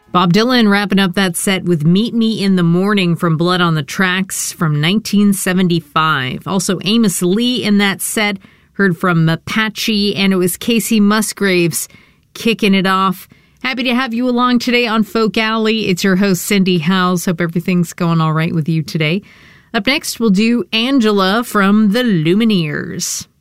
Bob Dylan wrapping up that set with Meet Me in the Morning from Blood on the Tracks from 1975. Also Amos Lee in that set, heard from Apache, and it was Casey Musgraves kicking it off. Happy to have you along today on Folk Alley. It's your host, Cindy Howes. Hope everything's going all right with you today. Up next, we'll do Angela from the Lumineers.